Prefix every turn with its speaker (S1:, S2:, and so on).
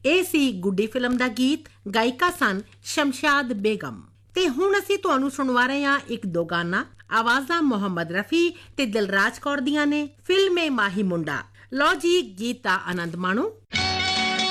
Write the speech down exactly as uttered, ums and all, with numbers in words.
S1: ਇਹ ਸੀ ਗੁੱਡੀ ਫਿਲਮ ਦਾ ਗੀਤ। ਗਾਇਕਾ ਸਨ ਸ਼ਮਸ਼ਾਦ ਬੇਗਮ। ਤੇ ਹੁਣ ਅਸੀਂ ਤੁਹਾਨੂੰ ਸੁਣਵਾ ਰਹੇ ਹਾਂ ਇੱਕ ਦੋ ਗਾਣਾ। ਆਵਾਜ਼ਾਂ ਮੁਹੰਮਦ ਰਫੀ ਤੇ ਦਿਲਰਾਜ ਕੌਰ ਦੀਆਂ ਨੇ। ਫਿਲਮ ਏ ਮਾਹੀ ਮੁੰਡਾ। ਲਓ ਜੀ, ਗੀਤ ਦਾ ਆਨੰਦ ਮਾਣੋ।